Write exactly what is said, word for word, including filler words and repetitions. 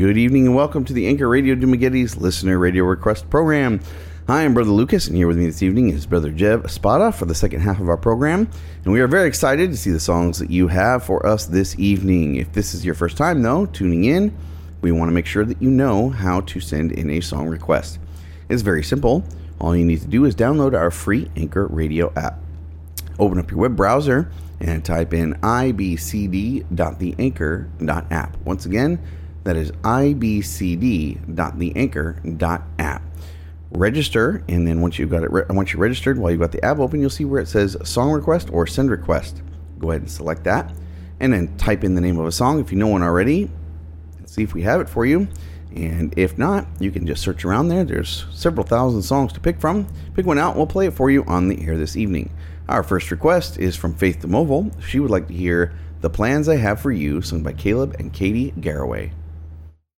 Good evening and welcome to the Anchor Radio Dumagetti's Listener Radio Request Program. Hi, I'm Brother Lucas, and here with me this evening is Brother Jev Espada for the second half of our program. And we are very excited to see the songs that you have for us this evening. If this is your first time, though, tuning in, we want to make sure that you know how to send in a song request. It's very simple. All you need to do is download our free Anchor Radio app. Open up your web browser and type in i b c d dot the anchor dot app. Once again, that is i b c d dot the anchor dot app. Register, and then once you've got it, re- once you're registered, while you've got the app open, you'll see where it says song request or send request. Go ahead and select that, and then type in the name of a song if you know one already, and see if we have it for you. And if not, you can just search around there. There's several thousand songs to pick from. Pick one out, and we'll play it for you on the air this evening. Our first request is from Faith DeMoval. She would like to hear The Plans I Have for You, sung by Caleb and Katie Garraway.